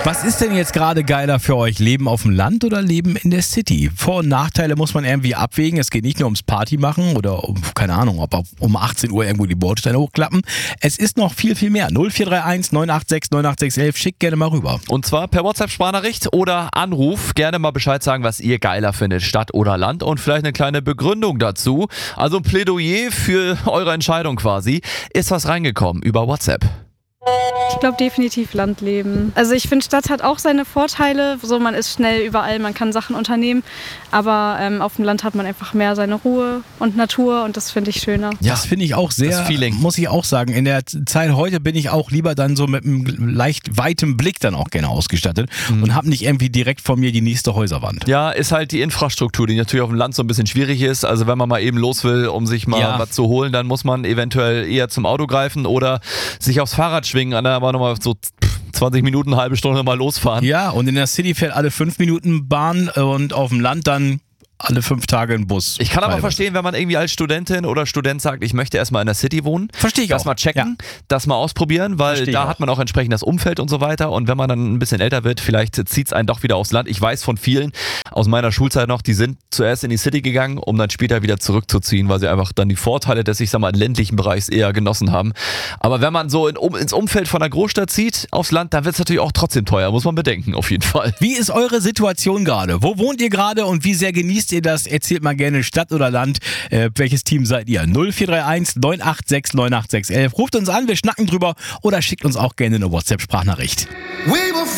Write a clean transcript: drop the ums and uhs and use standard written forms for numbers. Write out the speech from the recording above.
Was ist denn jetzt gerade geiler für euch? Leben auf dem Land oder Leben in der City? Vor- und Nachteile muss man irgendwie abwägen. Es geht nicht nur ums Party machen oder keine Ahnung, ob um 18 Uhr irgendwo die Bordsteine hochklappen. Es ist noch viel, viel mehr. 0431 986 98611. Schickt gerne mal rüber. Und zwar per WhatsApp-Sprachnachricht oder Anruf. Gerne mal Bescheid sagen, was ihr geiler findet, Stadt oder Land. Und vielleicht eine kleine Begründung dazu. Also ein Plädoyer für eure Entscheidung quasi. Ist was reingekommen über WhatsApp? Ich glaube definitiv Landleben. Also ich finde, Stadt hat auch seine Vorteile. So, man ist schnell überall, man kann Sachen unternehmen. Aber auf dem Land hat man einfach mehr seine Ruhe und Natur und das finde ich schöner. Ja, das finde ich auch sehr, das Feeling. Muss ich auch sagen. In der Zeit heute bin ich auch lieber dann so mit einem leicht weitem Blick dann auch gerne ausgestattet und habe nicht irgendwie direkt vor mir die nächste Häuserwand. Ja, ist halt die Infrastruktur, die natürlich auf dem Land so ein bisschen schwierig ist. Also wenn man mal eben los will, um sich mal was zu holen, dann muss man eventuell eher zum Auto greifen oder sich aufs Fahrrad schwingen, aber nochmal so 20 Minuten, eine halbe Stunde mal losfahren. Ja, und in der City fährt alle 5 Minuten Bahn und auf dem Land dann alle 5 Tage ein Bus. Ich kann aber verstehen, wenn man irgendwie als Studentin oder Student sagt, ich möchte erstmal in der City wohnen. Verstehe ich auch. Das mal checken, das mal ausprobieren, weil da hat man auch entsprechend das Umfeld und so weiter. Und wenn man dann ein bisschen älter wird, vielleicht zieht es einen doch wieder aufs Land. Ich weiß von vielen aus meiner Schulzeit noch, die sind zuerst in die City gegangen, um dann später wieder zurückzuziehen, weil sie einfach dann die Vorteile des, ich sag mal, ländlichen Bereichs eher genossen haben. Aber wenn man so ins Umfeld von einer Großstadt zieht, aufs Land, dann wird es natürlich auch trotzdem teuer, muss man bedenken, auf jeden Fall. Wie ist eure Situation gerade? Wo wohnt ihr gerade und wie sehr genießt ihr das? Erzählt mal gerne Stadt oder Land. Welches Team seid ihr? 0431 986 98611. Ruft uns an, wir schnacken drüber oder schickt uns auch gerne eine WhatsApp-Sprachnachricht.